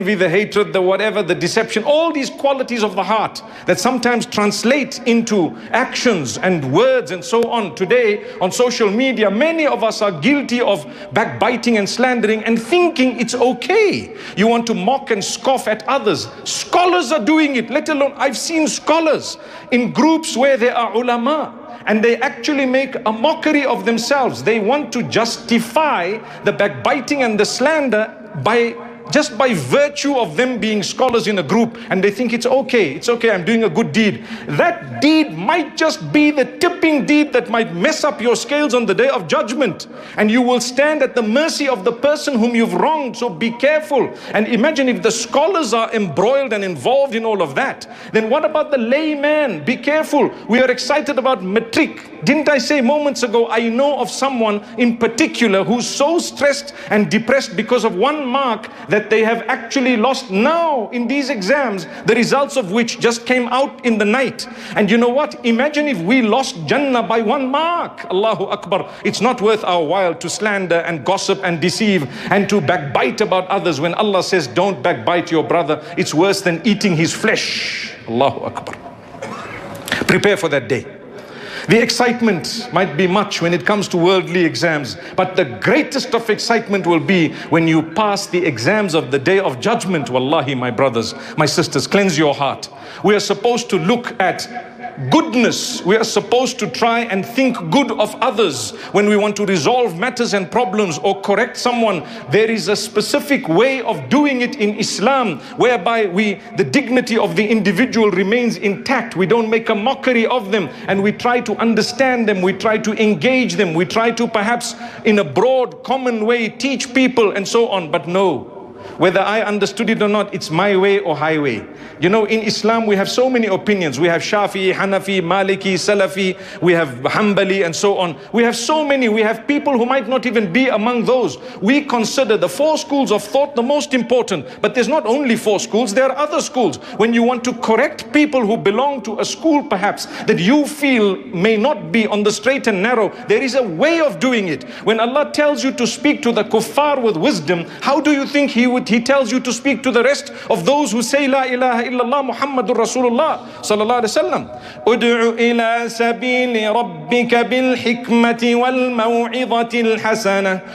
the hatred, the whatever, the deception, all these qualities of the heart that sometimes translate into actions and words and so on. Today on social media, many of us are guilty of backbiting and slandering and thinking it's okay. You want to mock and scoff at others. Scholars are doing it, let alone I've seen scholars in groups where there are ulama, and they actually make a mockery of themselves. They want to justify the backbiting and the slander just by virtue of them being scholars in a group, and they think it's okay, I'm doing a good deed. That deed might just be the tipping deed that might mess up your scales on the day of judgment, and you will stand at the mercy of the person whom you've wronged. So be careful. And imagine if the scholars are embroiled and involved in all of that, then what about the layman? Be careful. We are excited about matric. Didn't I say moments ago, I know of someone in particular who's so stressed and depressed because of one mark that they have actually lost now in these exams, the results of which just came out in the night. And you know what? Imagine if we lost Jannah by one mark. Allahu Akbar. It's not worth our while to slander and gossip and deceive and to backbite about others. When Allah says don't backbite your brother, it's worse than eating his flesh. Allahu Akbar. Prepare for that day. The excitement might be much when it comes to worldly exams, but the greatest of excitement will be when you pass the exams of the day of judgment. Wallahi, my brothers, my sisters, cleanse your heart. We are supposed to look at goodness. We are supposed to try and think good of others when we want to resolve matters and problems or correct someone. There is a specific way of doing it in Islam whereby the dignity of the individual remains intact. We don't make a mockery of them, and we try to understand them, we try to engage them, we try to perhaps in a broad common way teach people and so on. But no, whether I understood it or not, it's my way or highway. You know, in Islam we have so many opinions. We have Shafi'i, Hanafi, Maliki, Salafi, we have Hanbali and so on. We have so many. We have people who might not even be among those. We consider the 4 schools of thought the most important. But there's not only 4 schools, there are other schools. When you want to correct people who belong to a school perhaps that you feel may not be on the straight and narrow, there is a way of doing it. When Allah tells you to speak to the kuffar with wisdom, how do you think He tells you to speak to the rest of those who say La ilaha illallah Muhammadur Rasulullah sallallahu alaihi wasallam? Ud'u ila sabili rabbika bil hikmati wal maw'izati al hasanah